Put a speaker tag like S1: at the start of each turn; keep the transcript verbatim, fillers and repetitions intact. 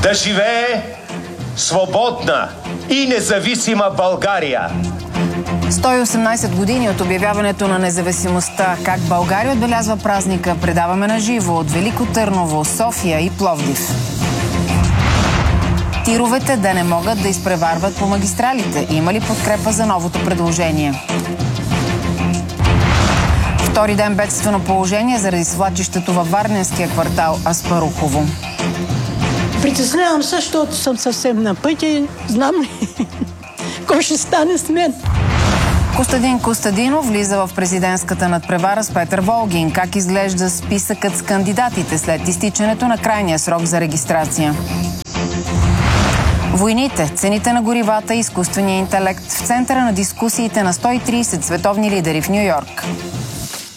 S1: Да живее свободна и независима България!
S2: сто и осемнадесет години от обявяването на независимостта. Как България отбелязва празника, предаваме на живо от Велико Търново, София и Пловдив. Тировете да не могат да изпреварват по магистралите. Има ли подкрепа за новото предложение? Втори ден бедствено положение заради свлачището във Варненския квартал Аспарухово.
S3: Притеснявам се, защото съм съвсем на пътя и знам ли кой ще стане с мен.
S2: Костадин Костадинов влиза в президентската надпревара с Петър Волгин. Как изглежда списъкът с кандидатите след изтичането на крайния срок за регистрация? Войните, цените на горивата и изкуствения интелект в центъра на дискусиите на сто и тридесет световни лидери в Ню Йорк.